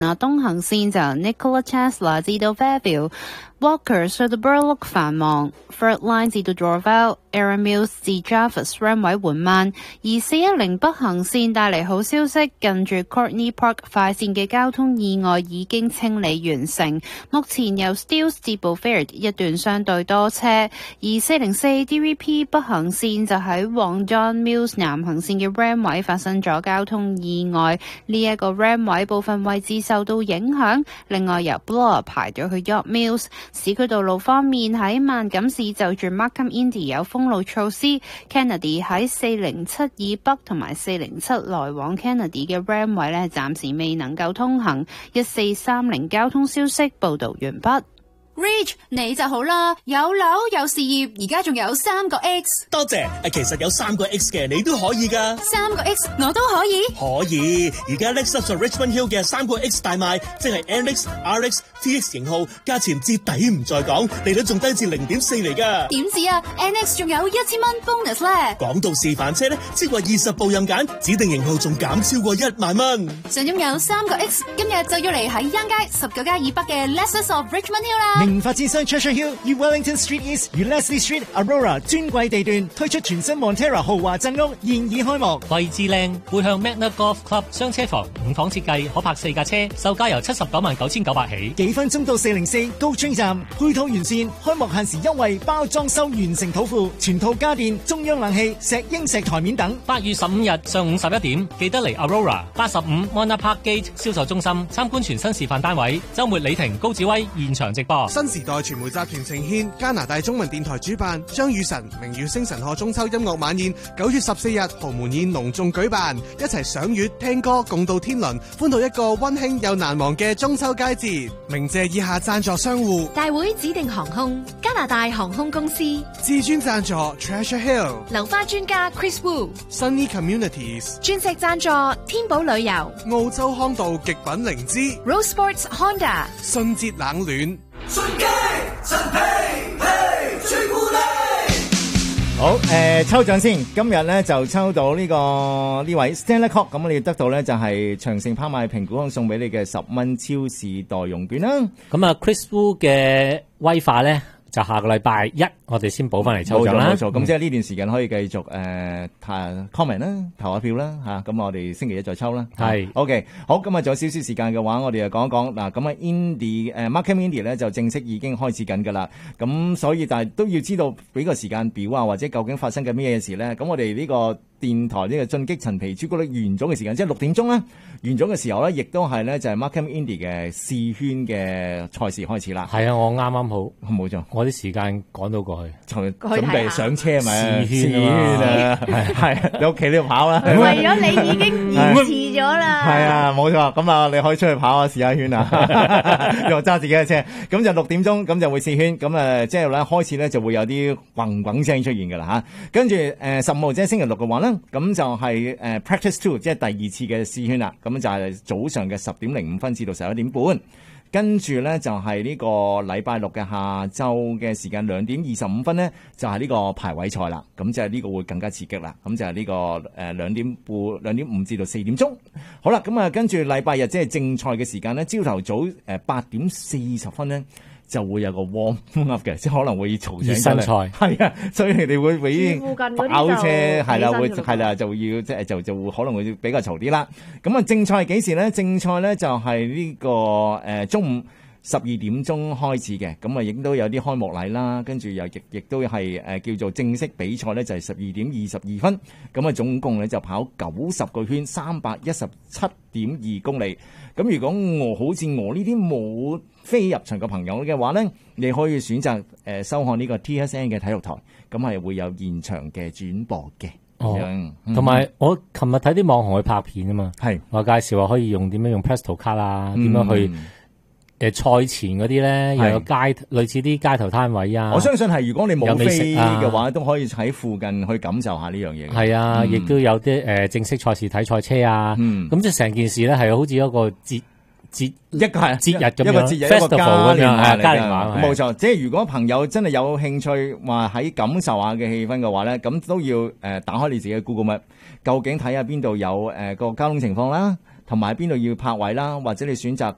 東行線就由 Nikola Tesla 至到 Fairview。Walker 去到 Burloak 繁忙 ，Third Line 至到 Dorval、Erin Mills 至 Jarvis Ram 位緩慢，而410北行線帶嚟好消息，近住 Courtney Park 快線嘅交通意外已經清理完成，目前由 Steeles 至 Beaufort 一段相對多車，而404 DVP 北行線就喺往 John Mills 南行線嘅 Ram 位發生咗交通意外，呢一個 Ram 位部分位置受到影響，另外由 Bloor 排咗去 York Mills。市區道路方面，喺萬錦市就住 Markham Indy 有封路措施 ，Kennedy 喺407以北同埋407來往 Kennedy 嘅 Ram 位呢，暫時未能夠通行。1430交通消息報導完畢。 Rich 你就好啦，有樓有事業，而家仲有3個 X。 多謝，其實有3個 X 嘅你都可以噶。 3個 X 我都可以。 可以，而家 Lexus Richmond Hill 嘅3個 X 大賣，即係 NX、RX、TX 型號，價錢至底唔再講，利率仲低至0.4厘噶。 點止啊 ？NX 仲有1000蚊 bonus 咧。 講到示範車咧，即話20部任揀，指定型號仲減超過1萬蚊。 想擁有3個 X， 今日就要嚟喺 Young 街19街以北嘅 Lexus of Richmond Hill 啦。 明發展商 Treasure Hill 與 Wellington Street East 與 Leslie Street Aurora 尊貴地段推出全新 Montera 豪華鎮屋，現已開幕。 位置靚，背向 Magna Golf Club 雙車房，5房設計，可泊4架車，售價由799900起。 幾分鐘到404高村站，配套完善，開幕限時優惠，包裝修完成土庫，全套家電、中央冷氣、石英石台面等。 8月15日上午11點，記得嚟 Aurora 85 Mona Park Gate 銷售中心參觀全新示範單位。週末李婷、高志威現場直播。 新時代傳媒集團呈獻加拿大中文電台主辦張雨晨明月星辰賀中秋音樂晚宴，9月14日豪門宴隆重舉辦，一齊賞月聽歌共度天倫，歡度一個溫馨又難忘嘅中秋佳節。鳴謝以下贊助商戶： 大會指定航空、加拿大航空公司、 至尊贊助 Treasure Hill、 流花專家 Chris Wu、Sunny Communities、 鑽石贊助天寶旅遊、 澳洲康道極品靈芝、 Rose Sports Honda、 信捷冷暖。 順機陳皮皮最鼓勵。 好，抽獎先，今日咧就抽到呢位 Stanley Cock， 咁你得到咧就係長盛拍賣評估行送俾你嘅10蚊超市代用券啦。 咁啊 Chris Wu 嘅威化咧，就下個禮拜1我哋先補翻嚟抽獎啦。 冇錯，咁即係呢段時間可以繼續comment 啦，投下票啦嚇。咁我哋星期1再抽啦。 係 OK， 好，咁啊仲有少少時間嘅話，我哋就講一講嗱。咁啊 Indy Markham Indy 咧就正式已經開始緊㗎啦。咁所以但係都要知道俾個時間表啊，或者究竟發生緊咩嘢事咧？咁我哋呢個電台呢個進擊陳皮朱古力完咗嘅時間，即係6點鐘啦。完咗嘅時候咧，亦都係咧就係 Markham Indy 嘅試圈嘅賽事開始啦。 係啊，我啱啱好冇錯， 我啲時間趕到過去， 準備上車咪試圈啊！係你屋企都要跑啦。 為咗你已經延遲咗啦。 係啊，冇錯。咁啊，你可以出去跑啊，試下圈啊，又揸自己嘅車。咁就6點鐘，咁就會試圈。咁即係咧開始咧就會有啲轟轟聲出現㗎啦嚇。跟住15號即係星期6嘅話咧，咁就係practice 2，即係第2次嘅試圈啦。咁就係早上嘅10:05至到11點半。跟住咧就係呢個禮拜6嘅下晝嘅時間2點25分咧，就係呢個排位賽啦。咁就係呢個會更加刺激啦。咁就係呢個2點5至到4點鐘。好啦，咁啊跟住禮拜日即係正賽嘅時間咧，朝頭早8點40分咧。就會有個 warm up 嘅，即係可能會嘈醒身。係啊，所以你哋會俾跑車係啦，會係啦，就要即係就會可能會比較嘈啲啦。咁啊，正賽幾時咧？正賽咧就係呢個中午12點鐘開始嘅。咁啊，亦都有啲開幕禮啦，跟住又亦都係叫做正式比賽咧，就係12點22分。咁啊，總共咧就跑90個圈，317.2公里。咁如果好似我呢啲冇非入場嘅朋友嘅話咧，你可以選擇收看呢個 TSN 嘅體育台，咁係會有現場嘅轉播嘅。 哦，同埋我琴日睇啲網紅去拍片啊嘛，係我介紹話可以用點樣用 Presto 卡啊，點樣去賽前嗰啲咧，又有類似啲街頭攤位啊。 我相信係如果你冇飛嘅話，都可以喺附近去感受下呢樣嘢。 係啊，亦都有啲正式賽事睇賽車啊。咁即係成件事咧係好似一個節日咁樣， 一個節日 festival 咁樣，嘉年華冇錯。即係如果朋友真係有興趣話喺感受下嘅氣氛嘅話咧，咁都要打開你自己嘅 Google Map， 究竟睇下邊度有個交通情況啦。同埋邊度要泊位啦，或者你選擇